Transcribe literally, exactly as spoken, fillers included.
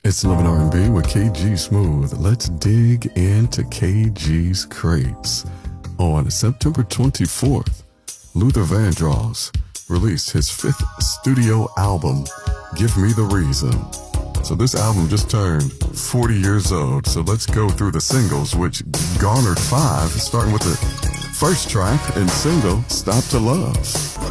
It's Love and R and B with K G Smooth. Let's dig into K G's crates. On September twenty-fourth, Luther Vandross released his fifth studio album, Give Me the Reason. So this album just turned forty years old. So let's go through the singles, which garnered five, starting with the first track and single, Stop to Love.